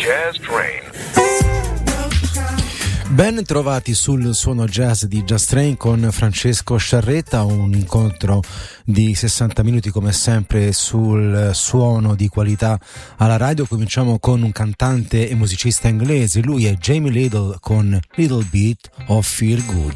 Jazz Train. Ben trovati sul suono jazz di Jazz Train con Francesco Sciarretta, un incontro di 60 minuti come sempre sul suono di qualità alla radio. Cominciamo con un cantante e musicista inglese, lui è Jamie Little con Little Bit of Feel Good.